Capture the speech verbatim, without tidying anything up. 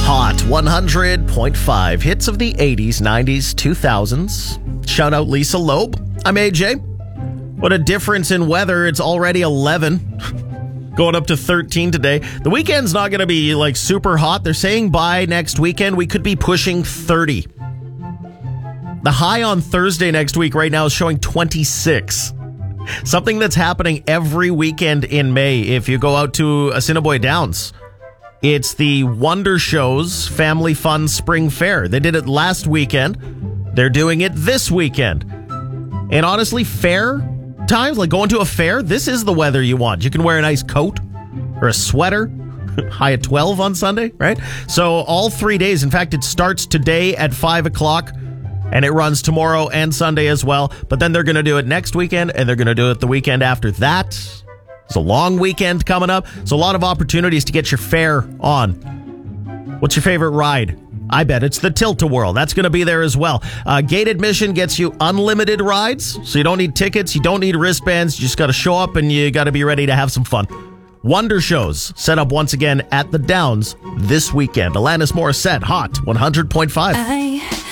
Hot one hundred point five. Hits of the eighties, nineties, two thousands. Shout out Lisa Loeb. I'm A J. What a difference in weather. It's already eleven. Going up to thirteen today. The weekend's not going to be like super hot. They're saying by next weekend we could be pushing thirty. The high on Thursday next week right now is showing twenty-six. Something that's happening every weekend in May if you go out to Assiniboia Downs. It's the Wonder Show's Family Fun Spring Fair. They did it last weekend. They're doing it this weekend. And honestly, fair times, like going to a fair, this is the weather you want. You can wear a nice coat or a sweater. High at twelve on Sunday, right? So all three days. In fact, it starts today at five o'clock. And it runs tomorrow and Sunday as well. But then they're going to do it next weekend, and they're going to do it the weekend after that. It's a long weekend coming up. So a lot of opportunities to get your fare on. What's your favorite ride? I bet it's the Tilt-A-Whirl. That's going to be there as well. Uh, gate admission gets you unlimited rides. So you don't need tickets. You don't need wristbands. You just got to show up, and you got to be ready to have some fun. Wonder Shows set up once again at the Downs this weekend. Alanis Morissette, Hot one hundred point five. I